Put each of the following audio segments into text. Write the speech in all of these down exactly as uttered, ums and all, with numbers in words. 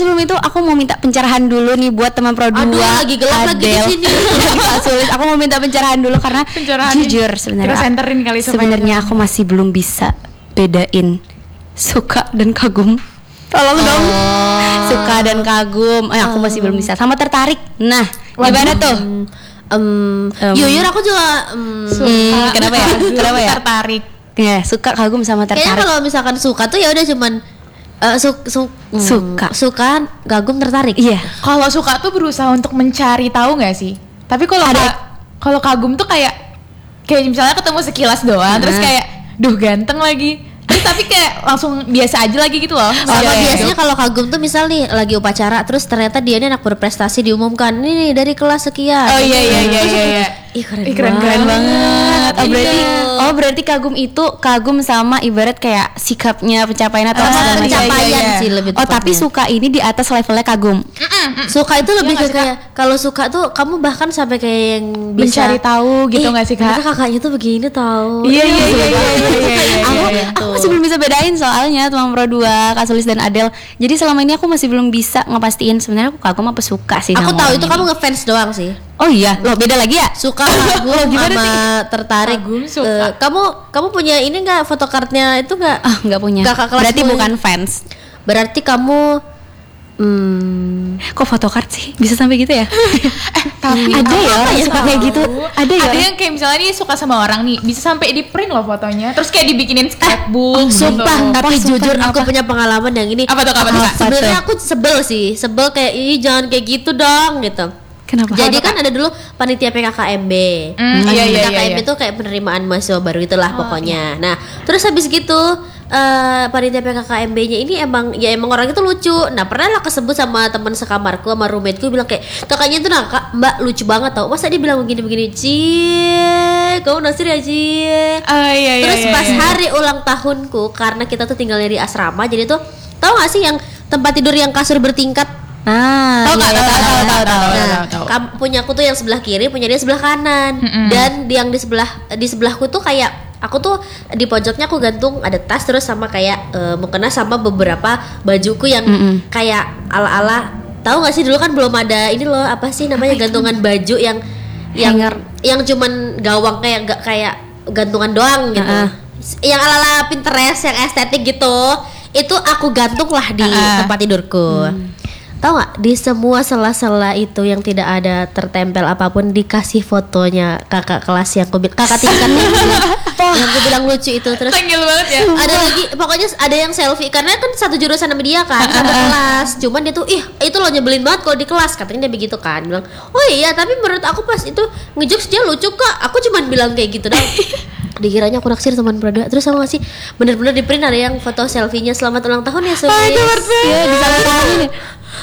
sebelum itu aku mau minta pencerahan dulu nih buat teman Pro dua. Aduh, lagi gelap lagi di sini. Sulit. Aku mau minta pencerahan dulu karena pencerahan jujur sebenarnya. Kita senterin kali sebenarnya aku masih belum bisa bedain suka dan kagum. Tolong oh. dong. Suka dan kagum. Eh, aku masih belum bisa. Sama tertarik. Nah, gimana tuh? Um, um, Yuyur aku juga um, suka. Kenapa ya? Kenapa ya? Tertarik. Ya, suka, kagum sama tertarik. Kayaknya kalau misalkan suka tuh ya udah cuman uh, su, su, mm, suka, suka, kagum, tertarik. Iya. Kalau suka tuh berusaha untuk mencari tahu nggak sih? Tapi kalau ada kalau kagum tuh kayak kayak misalnya ketemu sekilas doang, hmm. terus kayak, duh ganteng lagi. Terus tapi kayak langsung biasa aja lagi gitu loh. Sama oh, biasanya kalau kagum tuh misal nih lagi upacara terus ternyata dia ini anak berprestasi diumumkan ini nih dari kelas sekian. Oh iya iya iya iya. iya. Ih keren, Ih, keren, keren banget. Oh berarti oh berarti kagum itu kagum sama ibarat kayak sikapnya, pencapaian atau apa pencapaian iya, iya. sih lebih tepatnya. Oh tapi suka ini di atas levelnya kagum. Mm-mm. Suka itu lebih ya, ke kayak kalau suka tuh kamu bahkan sampai kayak yang bisa mencari tahu gitu nggak sih Kak? Kakaknya tuh begini tahu. Iya iya iya iya. Aku aku masih belum bisa bedain soalnya teman Pro dua, Kak Sulis dan Adel. Jadi selama ini aku masih belum bisa ngepastiin sebenarnya aku kagum apa suka sih. Aku tahu itu kamu ngefans doang sih. Oh iya, loh beda lagi ya? Suka, kagum, gimana sama sih? tertarik. Kagum, suka. Uh, kamu kamu punya ini nggak photocardnya itu nggak? Ah nggak punya. Kakak kelasmu berarti bukan fans. Berarti kamu Hmm. Kok photocard sih? Bisa sampai gitu ya? eh, tapi ada ya orang ya suka kayak gitu. Ada ya. Ada yang kayak misalnya dia suka sama orang nih, bisa sampai di print loh fotonya. Terus kayak dibikinin scrapbook. Eh, oh, sumpah, gitu. tapi Apa, jujur sumpah, aku apa? punya pengalaman yang ini. Apa tuh, apa tuh? Sebenarnya aku sebel sih, sebel kayak ih jangan kayak gitu dong gitu. Kenapa? Jadi Apa, kan ada dulu panitia P K K M B. Mm, iya, iya, P K K M B iya, itu kayak penerimaan mahasiswa baru itulah oh, pokoknya. Iya. Nah, terus habis gitu uh, panitia P K K M B-nya ini emang ya emang orang itu lucu. Nah, pernah lah kesebut sama teman sekamarku sama roommateku bilang kayak kakaknya itu nah kak, Mbak lucu banget tau. Masa dia bilang begini-begini, "Cie, kamu nasir ya, Cie." Oh, iya, iya, Terus iya, pas iya. hari ulang tahunku karena kita tuh tinggalnya di asrama, jadi tuh tahu gak sih yang tempat tidur yang kasur bertingkat? Nah, Tahu nggak? iya, Tahu, iya, tahu, iya. tahu, tahu, Nah, tahu, tahu. kam- punya aku tuh yang sebelah kiri, punya dia sebelah kanan. Mm-mm. Dan di yang di sebelah di sebelahku tuh kayak aku tuh di pojoknya aku gantung ada tas terus sama kayak uh, mukena sama beberapa bajuku yang Mm-mm. kayak ala-ala. Tahu nggak sih dulu kan belum ada ini loh apa sih namanya gantungan baju yang yang Hanger. yang cuman gawang kayak gak kayak gantungan doang gitu. Uh-uh. Yang ala-ala Pinterest yang estetik gitu. Itu aku gantung lah di Uh-uh. tempat tidurku. Hmm. Tahu nggak di semua sela-sela itu yang tidak ada tertempel apapun dikasih fotonya kakak kelas yang aku bilang kakak tingkatnya yang, yang aku bilang lucu itu terus Tanggil banget ya. ada lagi pokoknya ada yang selfie karena kan satu jurusan sama dia kan satu kelas cuman dia tuh ih itu lo nyebelin banget kalau di kelas katanya dia begitu kan bilang oh iya tapi menurut aku pas itu ngejokes dia lucu kok aku cuman bilang kayak gitu dong. Dikiranya aku naksir teman Prada terus sama ngasih bener-bener di print ada yang foto selfie-nya selamat ulang tahun ya Sulis. Oh, itu worth it. Iya, bisa ngomongin ya.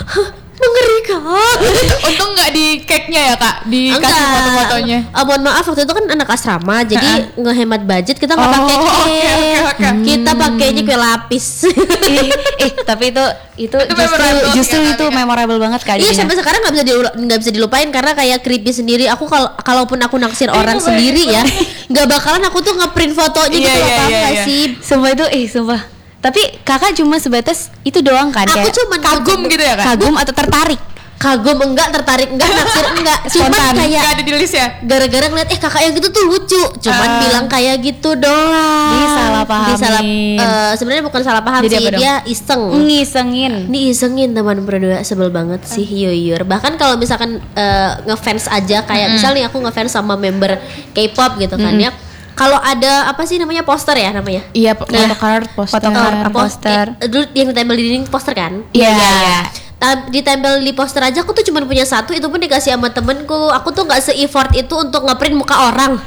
Mengerikan. Untung nggak di cake-nya ya Kak, dikasih Enggak. foto-fotonya. Uh, mohon maaf waktu itu kan anak asrama jadi Ha-ha. ngehemat budget kita nggak Oh, pakai cake. oke, oke, oke. Kita pakainya kue lapis. eh, eh, tapi itu itu Itu justru memorable justru sekali, itu Kak. memorable banget kali Iya sampai sekarang nggak bisa diula- nggak bisa dilupain karena kayak creepy sendiri. Aku kalau kalaupun aku naksir orang baik, sendiri ya nggak bakalan aku tuh ngeprint fotonya Iya, gitu loh iya, paham iya, nggak iya. sih? Sumpah itu eh sumpah. Tapi kakak cuma sebatas itu doang kan Aku kayak cuman Kagum gitu ya Kak? kagum atau tertarik. Kagum enggak, tertarik enggak, naksir enggak. Cuman Spontan. kayak Nggak ada di list ya? gara-gara ngeliat eh kakak yang gitu tuh lucu cuman Ah. bilang kayak gitu doang Disalahpahamin. Disalah, eh, sebenarnya bukan salah paham Jadi sih apa dong? dia iseng Ngisengin. ini isengin teman berdua sebel banget sih Yuyur bahkan kalau misalkan eh, ngefans aja kayak misalnya aku ngefans sama member K-pop gitu kan ya kalau ada apa sih namanya poster ya namanya Iya, Nah, photocard, poster. photocard. Eh, pos- poster. eh, dulu yang ditempel di dinding poster kan Iya. Iya. Ta- ditempel di poster aja aku tuh cuma punya satu itu pun dikasih sama temenku aku tuh nggak se-effort itu untuk ngeprint muka orang.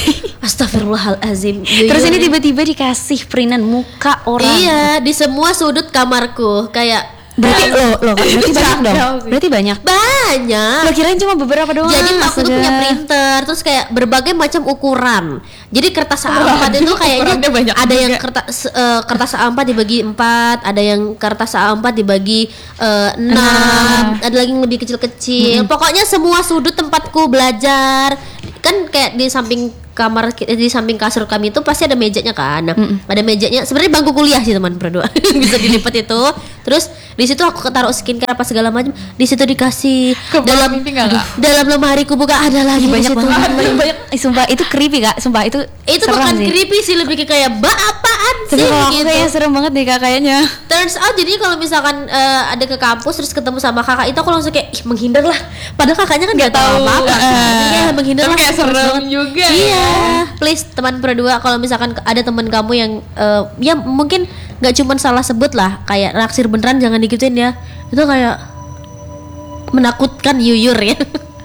Astagfirullahalazim. Terus ini tiba-tiba dikasih printan muka orang. iya di semua sudut kamarku kayak Berarti lo lo berarti banyak dong. Jauh sih. Berarti banyak. banyak. Lo kirain cuma beberapa doang. Jadi aku tuh astaga. punya printer terus kayak berbagai macam ukuran. Jadi kertas A empat itu kayaknya Ukurannya banyak ada yang juga. kertas eh, kertas A empat dibagi empat, ada yang kertas A empat dibagi eh, enam, ada lagi yang lebih kecil-kecil. Pokoknya semua sudut tempatku belajar. Kan kayak di samping kamar ki- di samping kasur kami itu pasti ada mejanya kan. Nah, ada mejanya. Sebenarnya bangku kuliah sih teman berdua. Bisa dilipat itu. Terus Di situ aku taruh skincare apa segala macam. Di situ dikasih Ke bawah dalam mimpi nggak, Kak? dalam lemari ku buka ada lagi di banyak situ. banget, banyak banyak. Eh, sumpah itu creepy kak, sumpah itu. Itu serem bukan sih. creepy sih, lebih ke kayak ba apaan Tapi sih kalau aku gitu. kayaknya serem banget deh kak kayaknya. Turns out jadi kalau misalkan eh, ada ke kampus terus ketemu sama kakak itu aku langsung kayak ih menghindar lah. Padahal kakaknya kan nggak tahu tahu. apa-apa. Eh, Jadi kayak menghindar tapi lah. kayak terus serem banget. juga Iya. ya. Please teman berdua kalau misalkan ada teman kamu yang eh, ya mungkin nggak cuma salah sebut lah kayak naksir beneran jangan digituin ya. Itu kayak menakutkan yuyur ya.